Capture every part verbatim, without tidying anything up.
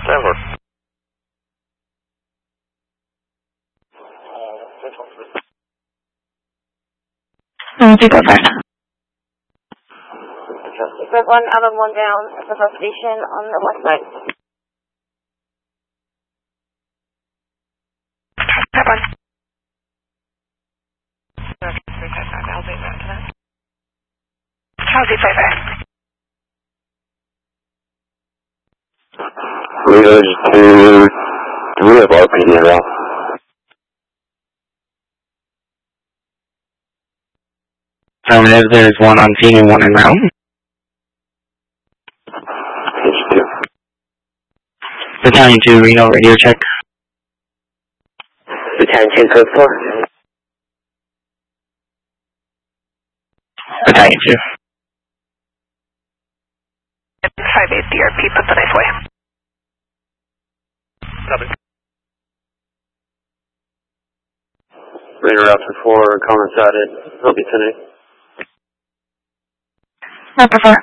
Stanford. Um, two five. Group one, out of one down at the first station on the west side. Type one. three five five, I'll be back to that. Charles eight five five. Leaders to three of our P D route. Affirmative, there's one on scene and one en route. Page two. Battalion two, Reno, radio check. Battalion two, code four. Battalion two. five eight D R P, put the knife away. Copy. Radar out for four, coincided. He'll be finished. Number four.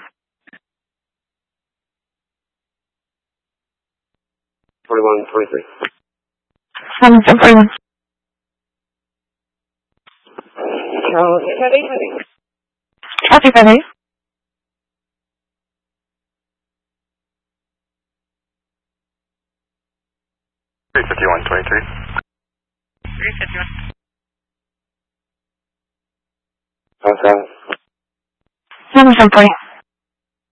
forty-one, twenty-three. Seven seven forty-one. Charles eight five eight. Charles eight five eight. three fifty-one, twenty-three. three fifty-one. Awesome. Seven seven forty.